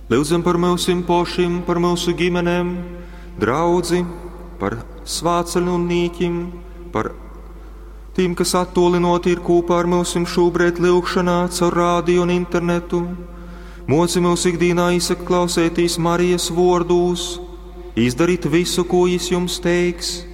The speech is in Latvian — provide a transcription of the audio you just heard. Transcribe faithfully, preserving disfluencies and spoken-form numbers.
Lūdzam par mūsim pošim, par mūsu ģimenēm, draudzi, par svāceļu un nīķim, par tiem, kas attolinoti ir kopā ar mūsim šūbrēt lūgšanā caur rādio un internetu. Moci mūs ikdīnā izsaklausētīs Marijas vordūs, izdarīt visu, ko Jis jums teiks.